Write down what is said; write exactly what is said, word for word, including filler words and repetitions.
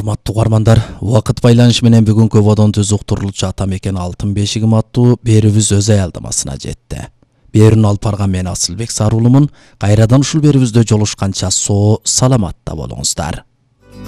Урматтуу угармандар, убакыт байланышы менен бүгүнкү бодон түз уктурулуучу ата мекен алтын бешигим аттуу берүүбүз өз аялдамасына жетти. Берүүнү алып барган мен Асылбек Саруулумун. Кайрадан ушул берүүбүздө жолушканча соо саламатта болуңуздар.